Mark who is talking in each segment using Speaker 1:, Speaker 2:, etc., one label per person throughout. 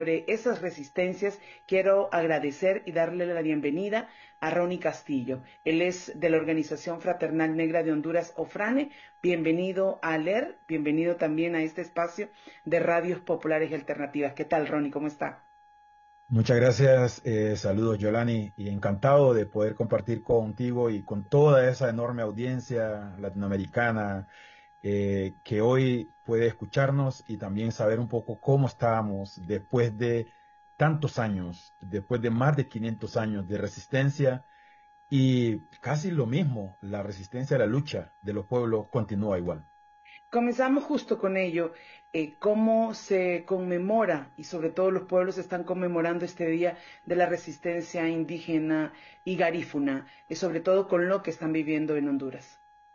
Speaker 1: sobre esas resistencias, quiero agradecer y darle la bienvenida a Ronnie Castillo. Él es de la Organización Fraternal Negra de Honduras, OFRANE. Bienvenido a LER, bienvenido también a este espacio de Radios Populares y Alternativas. ¿Qué tal, Ronnie? ¿Cómo está?
Speaker 2: Muchas gracias, saludos Yolani, y encantado de poder compartir contigo y con toda esa enorme audiencia latinoamericana que hoy puede escucharnos y también saber un poco cómo estábamos después de tantos años, después de más de 500 años de resistencia y casi lo mismo, la resistencia a la lucha de los pueblos continúa igual.
Speaker 1: Comenzamos justo con ello, cómo se conmemora y sobre todo los pueblos están conmemorando este Día de la Resistencia Indígena y Garífuna, sobre todo con lo que están viviendo en Honduras.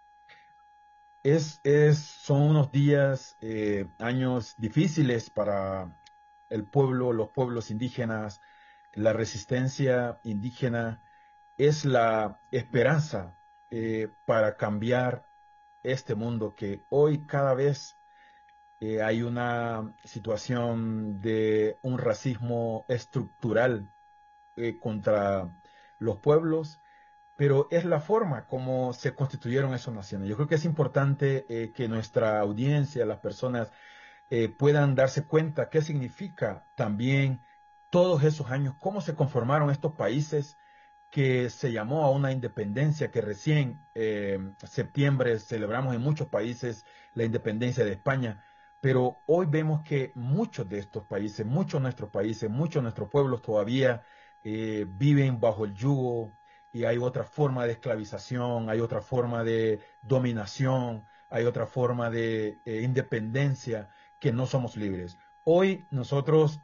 Speaker 2: Son unos días, años difíciles para el pueblo, los pueblos indígenas. La resistencia indígena es la esperanza para cambiar este mundo que hoy cada vez hay una situación de un racismo estructural contra los pueblos, pero es la forma como se constituyeron esas naciones. Yo creo que es importante que nuestra audiencia, las personas, puedan darse cuenta qué significa también todos esos años, cómo se conformaron estos países que se llamó a una independencia que recién septiembre celebramos en muchos países la independencia de España, pero hoy vemos que muchos de estos países, muchos de nuestros países, muchos de nuestros pueblos todavía viven bajo el yugo y hay otra forma de esclavización, hay otra forma de dominación, hay otra forma de independencia que no somos libres. Hoy nosotros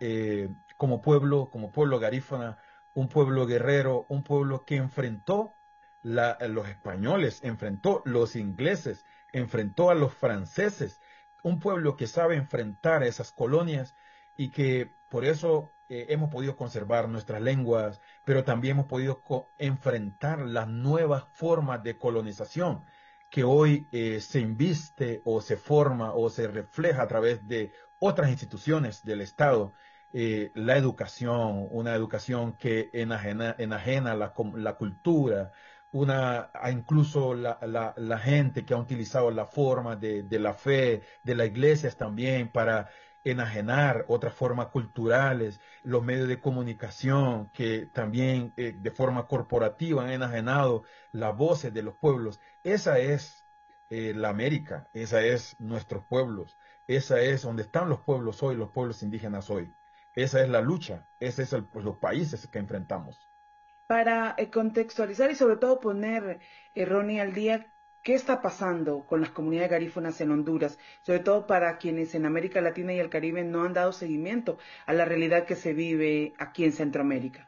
Speaker 2: como pueblo garífuna, un pueblo guerrero, un pueblo que enfrentó los españoles, enfrentó los ingleses, enfrentó a los franceses, un pueblo que sabe enfrentar a esas colonias y que por eso hemos podido conservar nuestras lenguas, pero también hemos podido enfrentar las nuevas formas de colonización que hoy se inviste o se forma o se refleja a través de otras instituciones del Estado, la educación, una educación que enajena la cultura, incluso la gente que ha utilizado la forma de la fe, de las iglesias también para enajenar otras formas culturales, los medios de comunicación que también de forma corporativa han enajenado las voces de los pueblos. Esa es la América, esa es nuestros pueblos, esa es donde están los pueblos hoy, los pueblos indígenas hoy. Esa es la lucha, ese es los países que enfrentamos.
Speaker 1: Para contextualizar y sobre todo poner, Ronnie, al día, qué está pasando con las comunidades garífunas en Honduras, sobre todo para quienes en América Latina y el Caribe no han dado seguimiento a la realidad que se vive aquí en Centroamérica.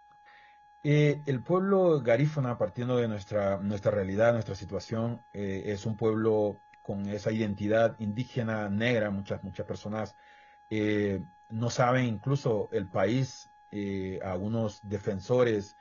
Speaker 2: El pueblo garífuna, partiendo de nuestra realidad, nuestra situación, es un pueblo con esa identidad indígena negra. Muchas personas no saben incluso el país, algunos defensores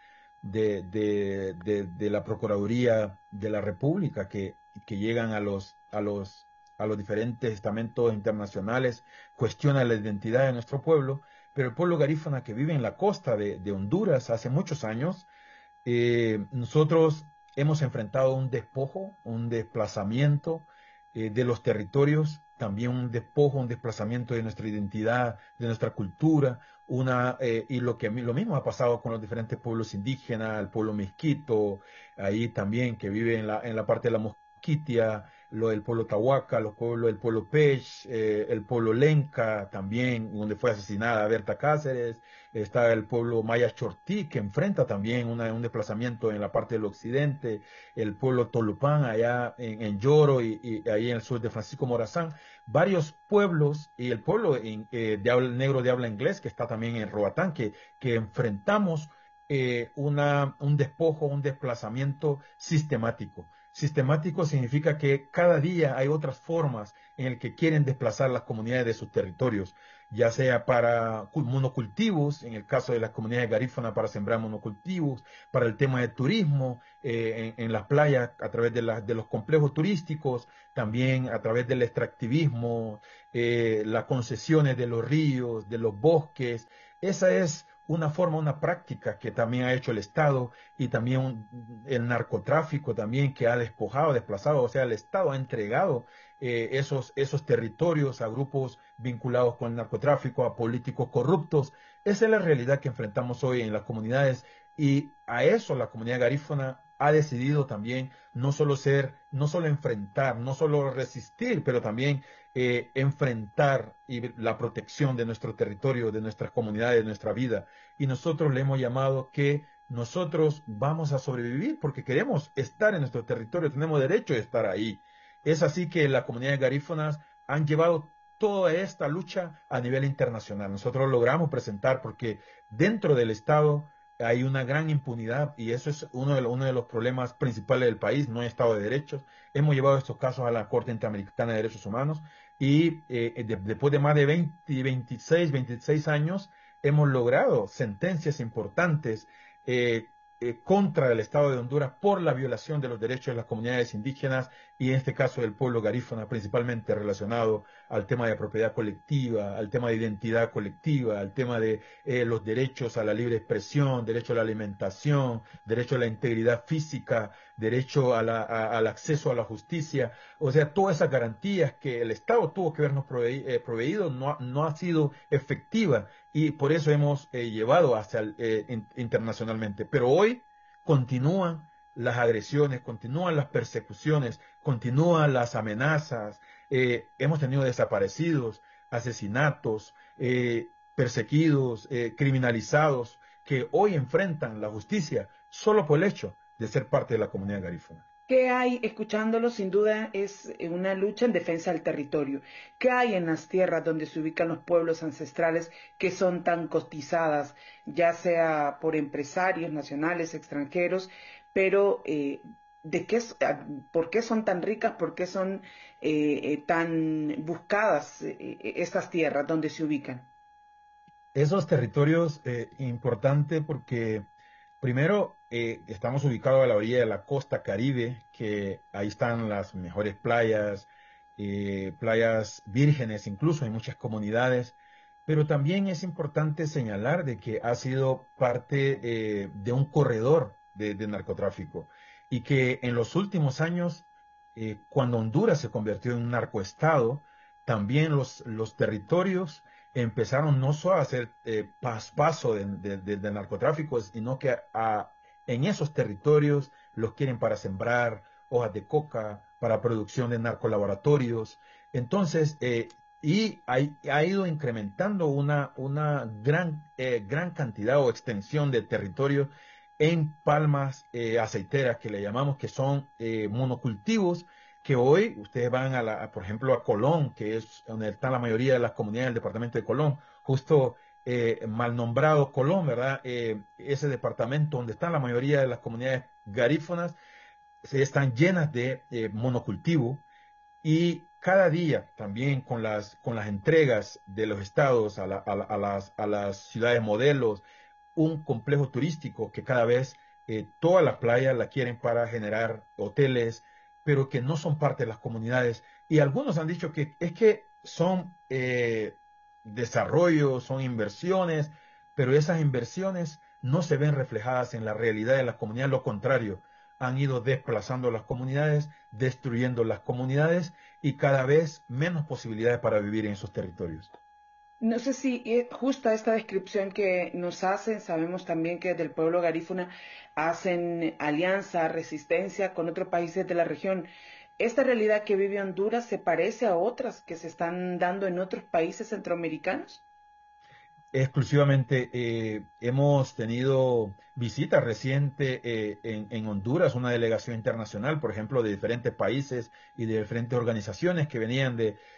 Speaker 2: de la Procuraduría de la República que llegan a los diferentes estamentos internacionales, cuestionan la identidad de nuestro pueblo, pero el pueblo garífuna que vive en la costa de Honduras hace muchos años, nosotros hemos enfrentado un despojo, un desplazamiento de los territorios, también un despojo, un desplazamiento de nuestra identidad, de nuestra cultura, y lo mismo ha pasado con los diferentes pueblos indígenas, el pueblo Misquito, ahí también que vive en la parte de la Mosquitia, el pueblo Tahuaca, el pueblo Pech, el pueblo Lenca también, donde fue asesinada Berta Cáceres, está el pueblo Maya Chortí, que enfrenta también un desplazamiento en la parte del occidente, el pueblo Tolupán allá en Lloro y ahí en el sur de Francisco Morazán, varios pueblos y el pueblo negro de habla inglés que está también en Roatán, que enfrentamos un despojo, un desplazamiento sistemático. Sistemático significa que cada día hay otras formas en el que quieren desplazar las comunidades de sus territorios. ya sea para monocultivos, en el caso de las comunidades garífonas para sembrar monocultivos, para el tema de turismo en las playas a través de los complejos turísticos, también a través del extractivismo, las concesiones de los ríos, de los bosques. Esa es una forma, una práctica que también ha hecho el Estado y también el narcotráfico también que ha despojado, desplazado, o sea, el Estado ha entregado esos territorios a grupos vinculados con el narcotráfico, a políticos corruptos. Esa es la realidad que enfrentamos hoy en las comunidades y a eso la comunidad garífona ha decidido también no solo enfrentar, no solo resistir, pero también enfrentar la protección de nuestro territorio, de nuestras comunidades, de nuestra vida. Y nosotros le hemos llamado que nosotros vamos a sobrevivir porque queremos estar en nuestro territorio, tenemos derecho de estar ahí. Es así que las comunidades garífonas han llevado toda esta lucha a nivel internacional. Nosotros logramos presentar porque dentro del Estado hay una gran impunidad y eso es uno de los problemas principales del país, no hay Estado de Derechos. Hemos llevado estos casos a la Corte Interamericana de Derechos Humanos y después de más de 26 años hemos logrado sentencias importantes contra el Estado de Honduras por la violación de los derechos de las comunidades indígenas y en este caso del pueblo garífuna, principalmente relacionado al tema de propiedad colectiva, al tema de identidad colectiva, al tema de los derechos a la libre expresión, derecho a la alimentación, derecho a la integridad física, derecho al acceso a la justicia. O sea, todas esas garantías que el Estado tuvo que habernos proveído no ha sido efectiva y por eso hemos llevado hacia internacionalmente. Pero hoy continúan las agresiones, continúan las persecuciones, continúan las amenazas, hemos tenido desaparecidos, asesinatos, perseguidos, criminalizados, que hoy enfrentan la justicia solo por el hecho de ser parte de la comunidad garífuna.
Speaker 1: ¿Qué hay, escuchándolo, sin duda es una lucha en defensa del territorio? ¿Qué hay en las tierras donde se ubican los pueblos ancestrales que son tan cotizadas, ya sea por empresarios nacionales, extranjeros, pero por qué son tan ricas, por qué son tan buscadas estas tierras donde se ubican?
Speaker 2: Esos territorios importante porque primero estamos ubicados a la orilla de la costa Caribe, que ahí están las mejores playas, playas vírgenes, incluso hay muchas comunidades, pero también es importante señalar de que ha sido parte de un corredor de narcotráfico y que en los últimos años, cuando Honduras se convirtió en un narcoestado, también los territorios empezaron no solo a hacer paso de narcotráfico, sino que en esos territorios los quieren para sembrar hojas de coca, para producción de narcolaboratorios. Entonces, ha ido incrementando una gran cantidad o extensión de territorio en palmas aceiteras que le llamamos que son monocultivos que hoy ustedes van por ejemplo, a Colón, que es donde están la mayoría de las comunidades del departamento de Colón, justo mal nombrado Colón, ¿verdad? Ese departamento donde están la mayoría de las comunidades garífonas, están llenas de monocultivo y cada día también con las entregas de los estados a las ciudades modelos, un complejo turístico que cada vez todas las playas la quieren para generar hoteles, pero que no son parte de las comunidades. Y algunos han dicho que es que son desarrollos, son inversiones, pero esas inversiones no se ven reflejadas en la realidad de las comunidades, lo contrario, han ido desplazando las comunidades, destruyendo las comunidades y cada vez menos posibilidades para vivir en esos territorios.
Speaker 1: No sé si justa esta descripción que nos hacen, sabemos también que del pueblo garífuna hacen alianza, resistencia con otros países de la región. ¿Esta realidad que vive Honduras se parece a otras que se están dando en otros países centroamericanos?
Speaker 2: Exclusivamente hemos tenido visitas recientes en Honduras, una delegación internacional, por ejemplo, de diferentes países y de diferentes organizaciones que venían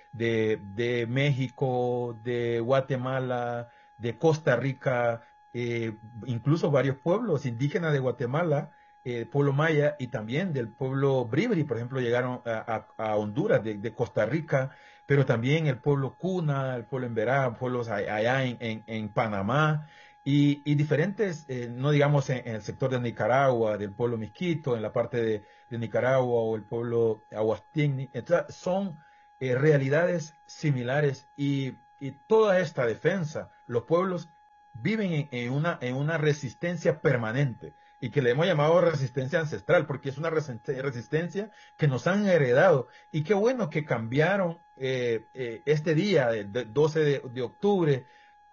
Speaker 2: de México, de Guatemala, de Costa Rica, incluso varios pueblos indígenas de Guatemala, pueblo maya y también del pueblo bribri, por ejemplo, llegaron a Honduras de Costa Rica pero también el pueblo Cuna, el pueblo Emberá, pueblos allá en Panamá, y diferentes, no digamos en el sector de Nicaragua, del pueblo Misquito, en la parte de Nicaragua o el pueblo Aguastigni. Entonces, son realidades similares y toda esta defensa, los pueblos viven en una resistencia permanente y que le hemos llamado resistencia ancestral porque es una resistencia que nos han heredado y qué bueno que cambiaron este día, el 12 de octubre,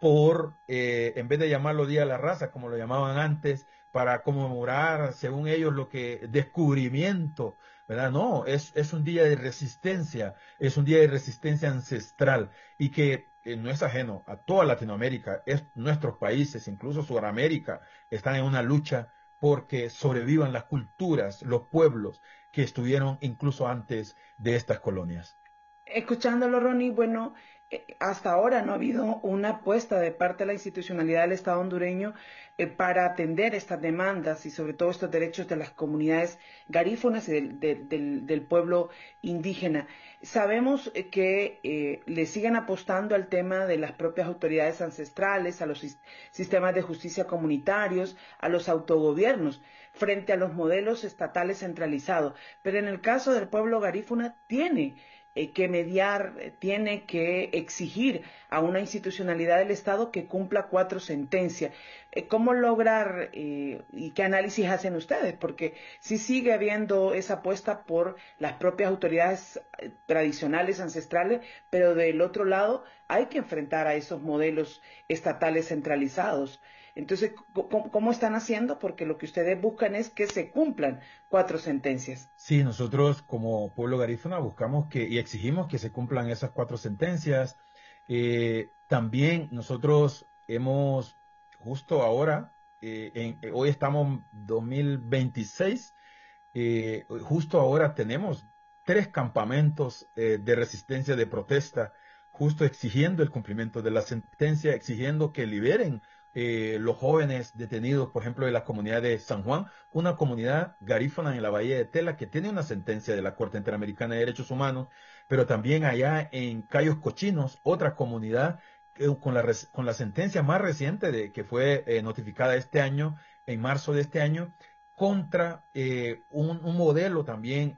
Speaker 2: en vez de llamarlo Día de la Raza, como lo llamaban antes, para conmemorar, según ellos, lo que descubrimiento, ¿verdad? No, es un día de resistencia, es un día de resistencia ancestral y que no es ajeno a toda Latinoamérica, es nuestros países, incluso Sudamérica, están en una lucha porque sobrevivan las culturas, los pueblos que estuvieron incluso antes de estas colonias.
Speaker 1: Escuchándolo, Ronnie, bueno, hasta ahora no ha habido una apuesta de parte de la institucionalidad del Estado hondureño para atender estas demandas y sobre todo estos derechos de las comunidades garífunas y del pueblo indígena. Sabemos que le siguen apostando al tema de las propias autoridades ancestrales, a los sistemas de justicia comunitarios, a los autogobiernos, frente a los modelos estatales centralizados. Pero en el caso del pueblo garífuna tiene que mediar, tiene que exigir a una institucionalidad del Estado que cumpla 4 sentencias. ¿Cómo lograr y qué análisis hacen ustedes? Porque sí sigue habiendo esa apuesta por las propias autoridades tradicionales, ancestrales, pero del otro lado hay que enfrentar a esos modelos estatales centralizados. Entonces, ¿cómo están haciendo? Porque lo que ustedes buscan es que se cumplan 4 sentencias.
Speaker 2: Sí, nosotros como pueblo garífuna buscamos y exigimos que se cumplan esas 4 sentencias. También nosotros hemos, justo ahora, hoy estamos en 2026, justo ahora tenemos 3 campamentos de resistencia, de protesta, justo exigiendo el cumplimiento de la sentencia, exigiendo que liberen los jóvenes detenidos, por ejemplo, de la comunidad de San Juan, una comunidad garífuna en la Bahía de Tela que tiene una sentencia de la Corte Interamericana de Derechos Humanos, pero también allá en Cayos Cochinos, otra comunidad con la sentencia más reciente que fue notificada este año, en marzo de este año, contra un modelo también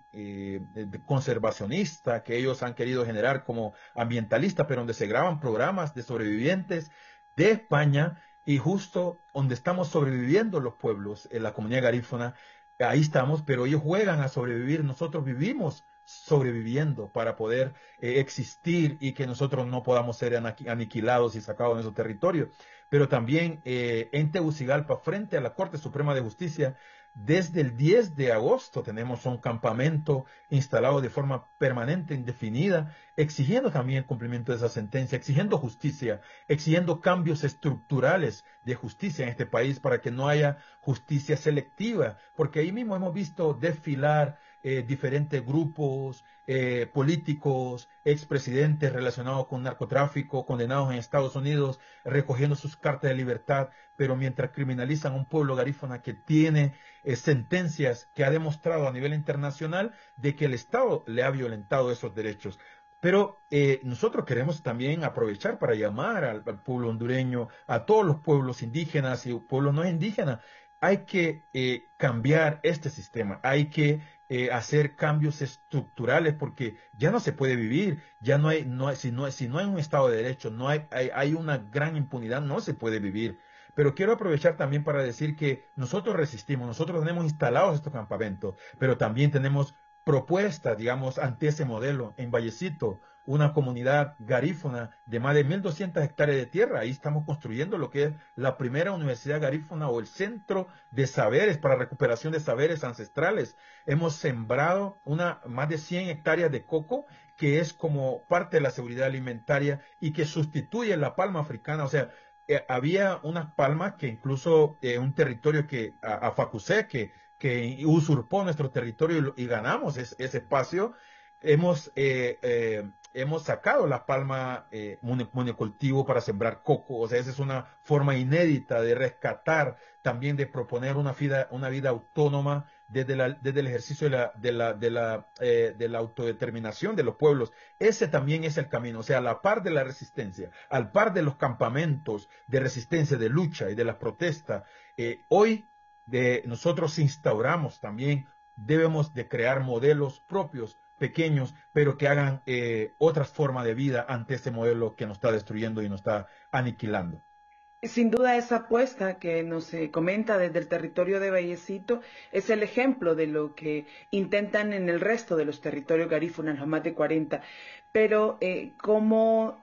Speaker 2: conservacionista que ellos han querido generar como ambientalista, pero donde se graban programas de sobrevivientes de España y justo donde estamos sobreviviendo los pueblos, en la comunidad garífuna, ahí estamos, pero ellos juegan a sobrevivir, nosotros vivimos sobreviviendo para poder existir y que nosotros no podamos ser aniquilados y sacados de esos territorios. Pero también en Tegucigalpa, frente a la Corte Suprema de Justicia, desde el 10 de agosto tenemos un campamento instalado de forma permanente, indefinida, exigiendo también el cumplimiento de esa sentencia, exigiendo justicia, exigiendo cambios estructurales de justicia en este país para que no haya justicia selectiva, porque ahí mismo hemos visto desfilar diferentes grupos políticos, expresidentes relacionados con narcotráfico, condenados en Estados Unidos, recogiendo sus cartas de libertad, pero mientras criminalizan a un pueblo garífuna que tiene sentencias que ha demostrado a nivel internacional de que el Estado le ha violentado esos derechos. Pero nosotros queremos también aprovechar para llamar al pueblo hondureño, a todos los pueblos indígenas y pueblos no indígenas. Hay que cambiar este sistema, hay que hacer cambios estructurales porque ya no se puede vivir, ya si no hay un Estado de Derecho, hay una gran impunidad, no se puede vivir. Pero quiero aprovechar también para decir que nosotros resistimos, nosotros tenemos instalados estos campamentos, pero también tenemos propuestas, digamos, ante ese modelo. En Vallecito, una comunidad garífuna de más de 1.200 hectáreas de tierra, ahí estamos construyendo lo que es la primera universidad garífuna o el centro de saberes para recuperación de saberes ancestrales. Hemos sembrado más de 100 hectáreas de coco, que es como parte de la seguridad alimentaria y que sustituye la palma africana, o sea, había unas palmas que incluso un territorio a Facusé que usurpó nuestro territorio y ganamos ese espacio. hemos sacado la palma monocultivo para sembrar coco. O sea, esa es una forma inédita de rescatar, también de proponer una vida autónoma desde el ejercicio de la autodeterminación de los pueblos. Ese también es el camino. O sea, a la par de la resistencia, al par de los campamentos de resistencia, de lucha y de las protestas, hoy nosotros instauramos también, debemos de crear modelos propios, pequeños, pero que hagan otras formas de vida ante ese modelo que nos está destruyendo y nos está aniquilando.
Speaker 1: Sin duda esa apuesta que nos comenta desde el territorio de Vallecito es el ejemplo de lo que intentan en el resto de los territorios garífunas, los más de 40. Pero cómo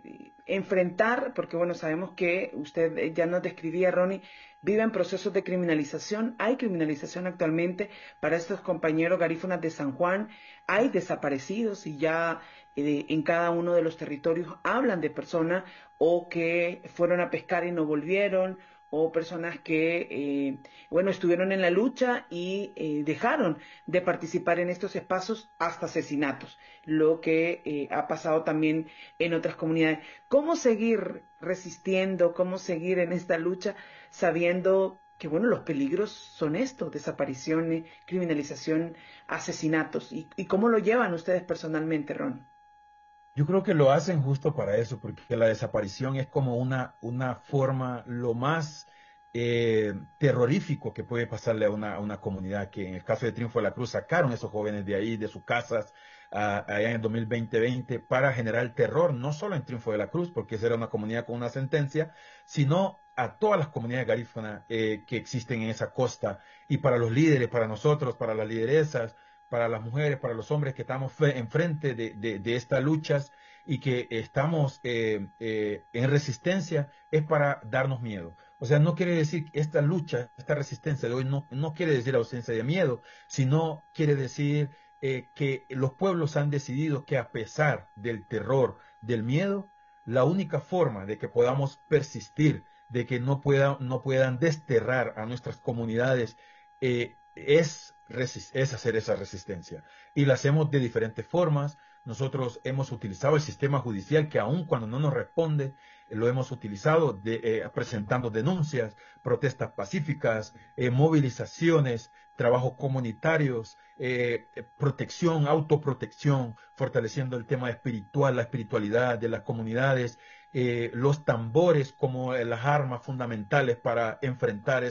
Speaker 1: enfrentar, porque bueno, sabemos que usted ya nos describía, Ronnie, vive en procesos de criminalización. Hay criminalización actualmente para estos compañeros garífunas de San Juan. Hay desaparecidos y ya en cada uno de los territorios hablan de personas o que fueron a pescar y no volvieron, o personas que, bueno, estuvieron en la lucha y dejaron de participar en estos espacios hasta asesinatos, lo que ha pasado también en otras comunidades. ¿Cómo seguir resistiendo, cómo seguir en esta lucha sabiendo que, bueno, los peligros son estos, desapariciones, criminalización, asesinatos? ¿Y cómo lo llevan ustedes personalmente, Ron?
Speaker 2: Yo creo que lo hacen justo para eso, porque la desaparición es como una forma lo más terrorífico que puede pasarle a una comunidad, que en el caso de Triunfo de la Cruz sacaron a esos jóvenes de ahí, de sus casas, allá en el 2020, para generar terror, no solo en Triunfo de la Cruz, porque esa era una comunidad con una sentencia, sino a todas las comunidades garífunas que existen en esa costa, y para los líderes, para nosotros, para las lideresas, para las mujeres, para los hombres que estamos enfrente de estas luchas y que estamos en resistencia, es para darnos miedo. O sea, no quiere decir que esta lucha, esta resistencia de hoy no quiere decir ausencia de miedo, sino quiere decir que los pueblos han decidido que a pesar del terror, del miedo, la única forma de que podamos persistir, de que no puedan desterrar a nuestras comunidades, es hacer esa resistencia. Y la hacemos de diferentes formas. Nosotros hemos utilizado el sistema judicial que aun cuando no nos responde, lo hemos utilizado presentando denuncias, protestas pacíficas, movilizaciones, trabajos comunitarios, protección, autoprotección, fortaleciendo el tema espiritual, la espiritualidad de las comunidades, los tambores como las armas fundamentales para enfrentar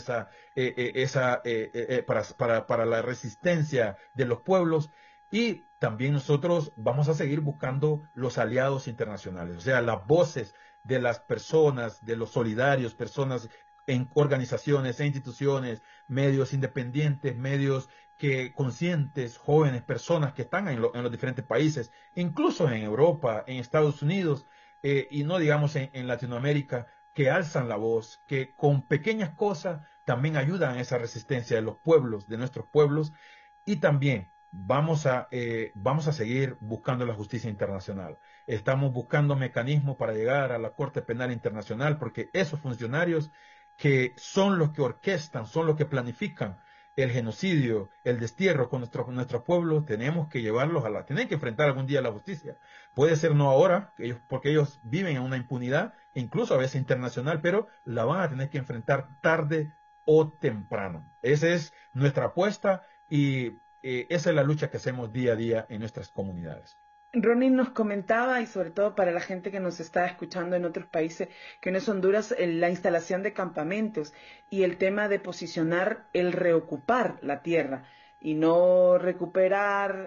Speaker 2: para la resistencia de los pueblos. Y también nosotros vamos a seguir buscando los aliados internacionales, o sea, las voces de las personas, de los solidarios, personas en organizaciones e instituciones, medios independientes, medios que conscientes, jóvenes, personas que están en los diferentes países, incluso en Europa, en Estados Unidos, y no digamos en Latinoamérica, que alzan la voz, que con pequeñas cosas también ayudan a esa resistencia de los pueblos, de nuestros pueblos, y también vamos a seguir buscando la justicia internacional. Estamos buscando mecanismos para llegar a la Corte Penal Internacional, porque esos funcionarios que son los que orquestan, son los que planifican el genocidio, el destierro con nuestros pueblos, tenemos que llevarlos tienen que enfrentar algún día a la justicia. Puede ser no ahora, porque ellos viven en una impunidad, incluso a veces internacional, pero la van a tener que enfrentar tarde o temprano. Esa es nuestra apuesta y esa es la lucha que hacemos día a día en nuestras comunidades.
Speaker 1: Ronnie nos comentaba, y sobre todo para la gente que nos está escuchando en otros países, que no es Honduras, la instalación de campamentos y el tema de posicionar el reocupar la tierra y no recuperar.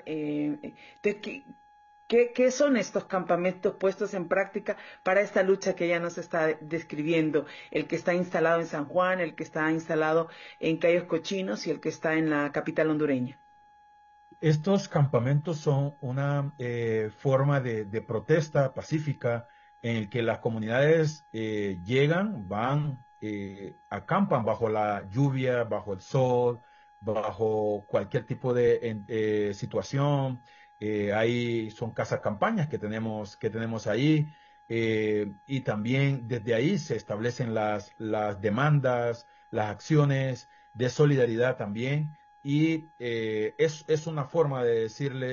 Speaker 1: ¿Qué son estos campamentos puestos en práctica para esta lucha que ella nos está describiendo? El que está instalado en San Juan, el que está instalado en Cayos Cochinos y el que está en la capital hondureña.
Speaker 2: Estos campamentos son una forma de protesta pacífica en el que las comunidades llegan, van, acampan bajo la lluvia, bajo el sol, bajo cualquier tipo de situación. Ahí son casas campañas que tenemos ahí, y también desde ahí se establecen las demandas, las acciones de solidaridad también, y es una forma de decirles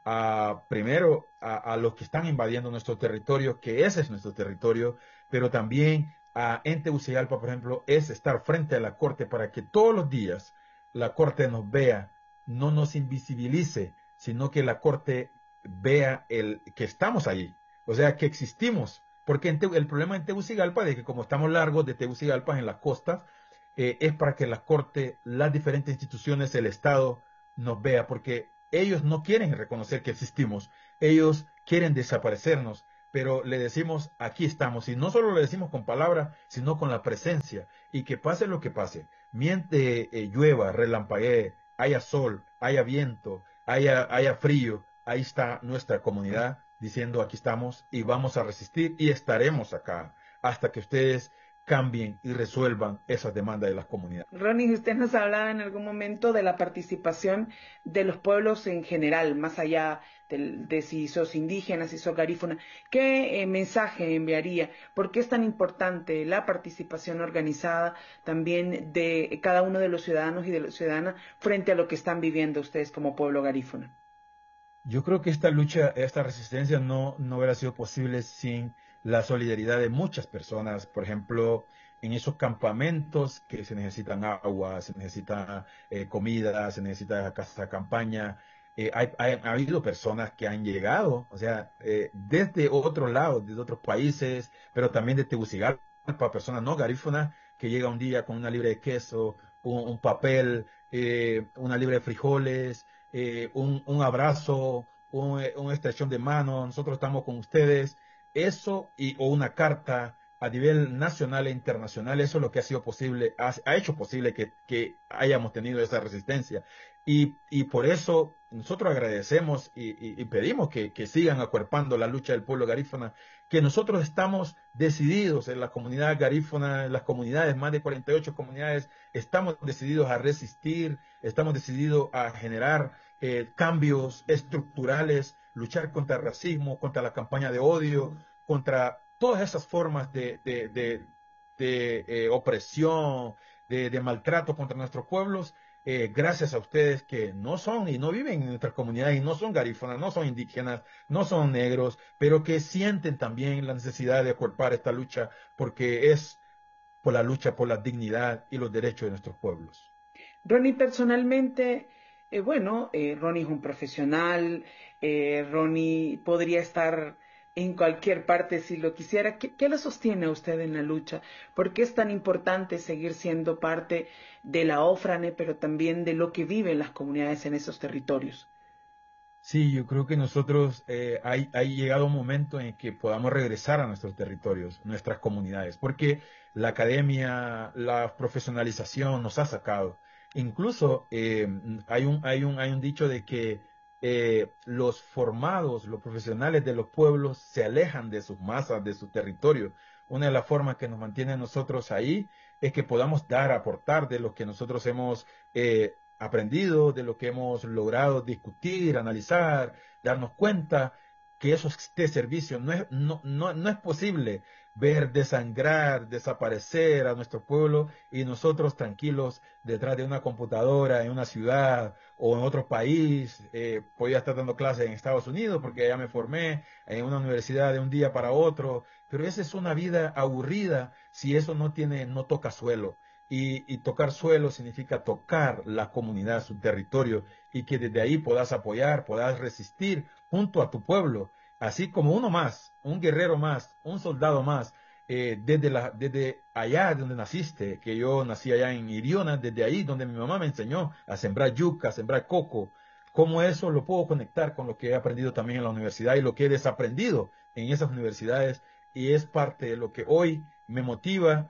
Speaker 2: primero a los que están invadiendo nuestro territorio, que ese es nuestro territorio, pero también en Tegucigalpa, por ejemplo, es estar frente a la Corte para que todos los días la Corte nos vea, no nos invisibilice, sino que la Corte vea que estamos allí, o sea, que existimos. Porque el problema en Tegucigalpa es que como estamos largos de Tegucigalpa en las costas, es para que la Corte, las diferentes instituciones, el Estado nos vea, porque ellos no quieren reconocer que existimos, ellos quieren desaparecernos, pero le decimos, aquí estamos, y no solo le decimos con palabras, sino con la presencia, y que pase lo que pase, mientras llueva, relampaguee, haya sol, haya viento, haya frío, ahí está nuestra comunidad diciendo, aquí estamos y vamos a resistir y estaremos acá hasta que ustedes cambien y resuelvan esas demandas de las comunidades.
Speaker 1: Ronnie, usted nos hablaba en algún momento de la participación de los pueblos en general, más allá si sos indígena, si sos garífuna. ¿Qué mensaje enviaría? ¿Por qué es tan importante la participación organizada también de cada uno de los ciudadanos y de las ciudadanas frente a lo que están viviendo ustedes como pueblo garífuna?
Speaker 2: Yo creo que esta lucha, esta resistencia no hubiera sido posible sin la solidaridad de muchas personas. Por ejemplo, en esos campamentos que se necesitan agua, se necesita comida, se necesita casa de campaña. Ha habido personas que han llegado, o sea, desde otro lado, desde otros países, pero también de Tegucigalpa, personas no garífunas, que llega un día con una libra de queso, un papel, una libra de frijoles, un abrazo, una extensión de mano, nosotros estamos con ustedes, eso o una carta a nivel nacional e internacional, eso es lo que ha sido posible, ha hecho posible que hayamos tenido esa resistencia. Y por eso nosotros agradecemos y pedimos que sigan acuerpando la lucha del pueblo garífuna, que nosotros estamos decididos en la comunidad garífuna, en las comunidades, más de 48 comunidades, estamos decididos a resistir, estamos decididos a generar cambios estructurales, luchar contra el racismo, contra la campaña de odio, contra todas esas formas de opresión, de maltrato contra nuestros pueblos, gracias a ustedes que no son y no viven en nuestras comunidades y no son garífonas, no son indígenas, no son negros, pero que sienten también la necesidad de acuerpar esta lucha porque es por la lucha por la dignidad y los derechos de nuestros pueblos.
Speaker 1: Ronnie, personalmente, Ronnie es un profesional, Ronnie podría estar en cualquier parte si lo quisiera. ¿Qué lo sostiene a usted en la lucha? ¿Por qué es tan importante seguir siendo parte de la OFRANE, pero también de lo que viven las comunidades en esos territorios?
Speaker 2: Sí, yo creo que nosotros ha llegado un momento en que podamos regresar a nuestros territorios, nuestras comunidades, porque la academia, la profesionalización nos ha sacado. Incluso hay un dicho de que los formados, los profesionales de los pueblos se alejan de sus masas, de su territorio. Una de las formas que nos mantiene a nosotros ahí es que podamos dar, aportar de lo que nosotros hemos aprendido, de lo que hemos logrado discutir, analizar, darnos cuenta que eso este servicio no es posible ver desangrar, desaparecer a nuestro pueblo y nosotros tranquilos detrás de una computadora en una ciudad o en otro país. Podía estar dando clases en Estados Unidos porque ya me formé en una universidad de un día para otro, pero esa es una vida aburrida si eso no toca suelo. Y tocar suelo significa tocar la comunidad, su territorio, y que desde ahí puedas apoyar, puedas resistir junto a tu pueblo, así como uno más, un guerrero más, un soldado más, desde allá donde naciste, que yo nací allá en Iriona, desde ahí donde mi mamá me enseñó a sembrar yuca, a sembrar coco, cómo eso lo puedo conectar con lo que he aprendido también en la universidad y lo que he desaprendido en esas universidades, y es parte de lo que hoy me motiva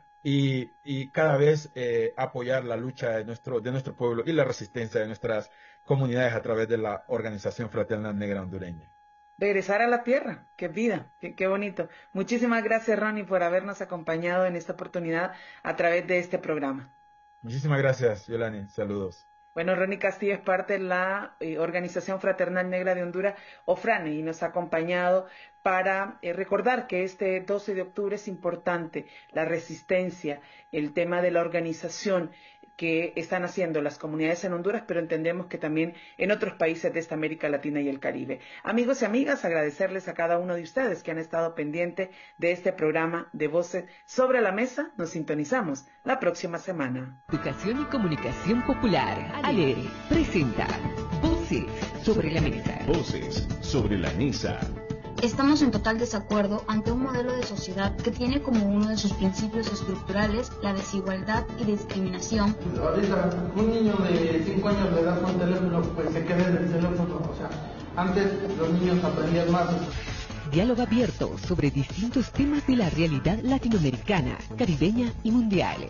Speaker 2: y cada vez apoyar la lucha de nuestro pueblo y la resistencia de nuestras comunidades a través de la Organización Fraternal Negra Hondureña.
Speaker 1: Regresar a la tierra, qué vida, qué bonito. Muchísimas gracias, Ronnie, por habernos acompañado en esta oportunidad a través de este programa.
Speaker 2: Muchísimas gracias, Yolani. Saludos.
Speaker 1: Bueno, Ronnie Castillo es parte de la Organización Fraternal Negra de Honduras, OFRANE, y nos ha acompañado para recordar que este 12 de octubre es importante, la resistencia, el tema de la organización, que están haciendo las comunidades en Honduras, pero entendemos que también en otros países de esta América Latina y el Caribe. Amigos y amigas, agradecerles a cada uno de ustedes que han estado pendiente de este programa de Voces sobre la Mesa. Nos sintonizamos la próxima semana.
Speaker 3: Educación y Comunicación Popular, ALER, presenta Voces sobre la Mesa.
Speaker 4: Voces sobre la Mesa.
Speaker 5: Estamos en total desacuerdo ante un modelo de sociedad que tiene como uno de sus principios estructurales la desigualdad y discriminación.
Speaker 6: Ahorita un niño de 5 años le das un teléfono, pues se queda en el teléfono. O sea, antes los niños aprendían más.
Speaker 3: Diálogo abierto sobre distintos temas de la realidad latinoamericana, caribeña y mundial.